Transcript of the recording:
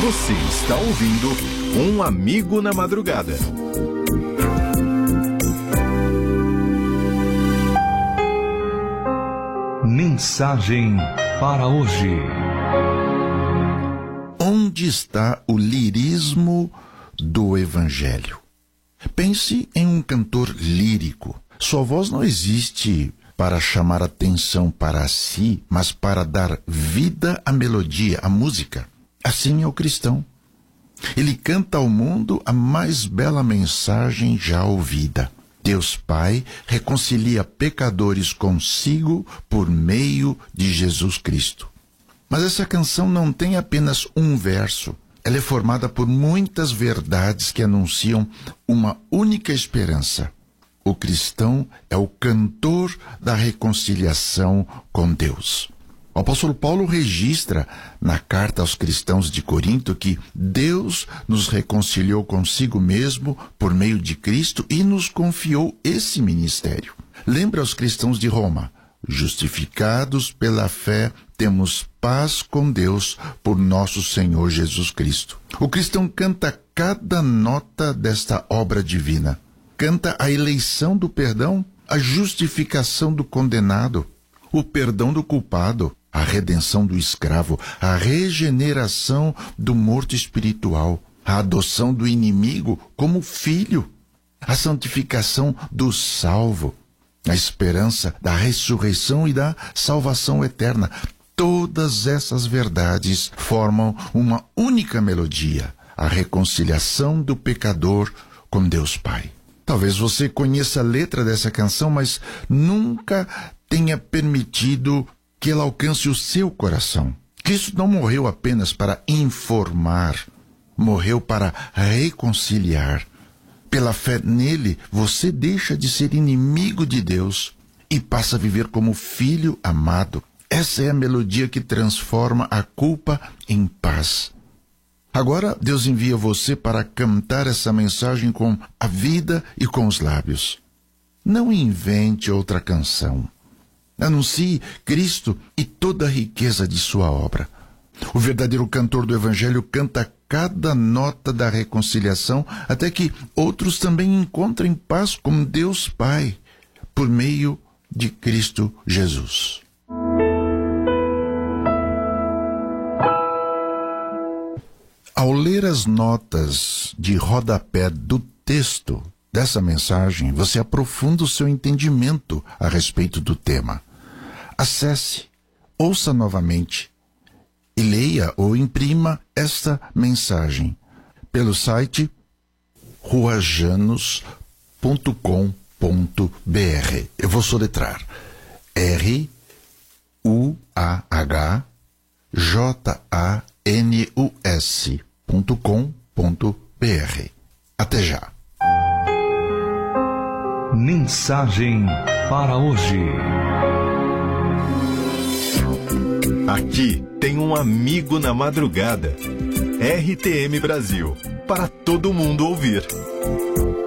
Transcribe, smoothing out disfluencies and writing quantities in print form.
Você está ouvindo Um Amigo na Madrugada. Mensagem para hoje. Onde está o lirismo do Evangelho? Pense em um cantor lírico. Sua voz não existe para chamar atenção para si, mas para dar vida à melodia, à música. Assim é o cristão. Ele canta ao mundo a mais bela mensagem já ouvida. Deus Pai reconcilia pecadores consigo por meio de Jesus Cristo. Mas essa canção não tem apenas um verso. Ela é formada por muitas verdades que anunciam uma única esperança. O cristão é o cantor da reconciliação com Deus. O apóstolo Paulo registra na carta aos cristãos de Corinto que Deus nos reconciliou consigo mesmo por meio de Cristo e nos confiou esse ministério. Lembra aos cristãos de Roma: justificados pela fé, temos paz com Deus por nosso Senhor Jesus Cristo. O cristão canta cada nota desta obra divina. Canta a eleição do perdão, a justificação do condenado, o perdão do culpado, a redenção do escravo, a regeneração do morto espiritual, a adoção do inimigo como filho, a santificação do salvo, a esperança da ressurreição e da salvação eterna. Todas essas verdades formam uma única melodia, a reconciliação do pecador com Deus Pai. Talvez você conheça a letra dessa canção, mas nunca tenha permitido que ela alcance o seu coração. Cristo não morreu apenas para informar, morreu para reconciliar. Pela fé nele, você deixa de ser inimigo de Deus e passa a viver como filho amado. Essa é a melodia que transforma a culpa em paz. Agora, Deus envia você para cantar essa mensagem com a vida e com os lábios. Não invente outra canção. Anuncie Cristo e toda a riqueza de sua obra. O verdadeiro cantor do Evangelho canta cada nota da reconciliação até que outros também encontrem paz com Deus Pai por meio de Cristo Jesus. Ao ler as notas de rodapé do texto dessa mensagem, você aprofunda o seu entendimento a respeito do tema. Acesse, ouça novamente e leia ou imprima esta mensagem pelo site ruajanos.com.br. Eu vou soletrar: ruajanus.com.br. Até já. Mensagem para hoje. Aqui tem um amigo na madrugada. RTM Brasil, para todo mundo ouvir.